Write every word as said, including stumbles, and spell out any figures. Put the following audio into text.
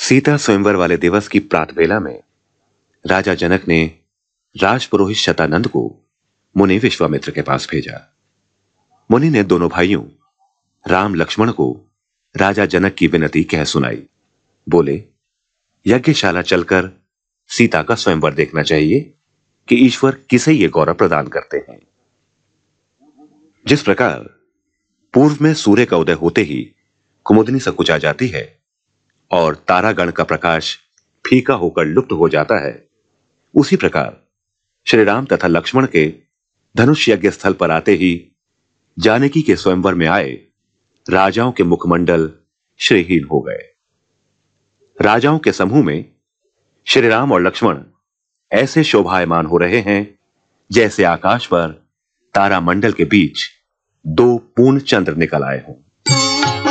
सीता स्वयंवर वाले दिवस की प्रातवेला में राजा जनक ने राजपुरोहित शतानंद को मुनि विश्वामित्र के पास भेजा। मुनि ने दोनों भाइयों राम लक्ष्मण को राजा जनक की विनती कह सुनाई। बोले, यज्ञशाला चलकर सीता का स्वयंवर देखना चाहिए कि ईश्वर किसे ये गौरव प्रदान करते हैं। जिस प्रकार पूर्व में सूर्य का उदय होते ही कुमुदनी सकुचा जाती है और तारागण का प्रकाश फीका होकर लुप्त हो जाता है, उसी प्रकार श्री राम तथा लक्ष्मण के धनुष यज्ञ स्थल पर आते ही जानकी के स्वयंवर में आए राजाओं के मुखमंडल श्रीहीन हो गए। राजाओं के समूह में श्री राम और लक्ष्मण ऐसे शोभायमान हो रहे हैं जैसे आकाश पर तारामंडल के बीच दो पूर्ण चंद्र निकल आए हों।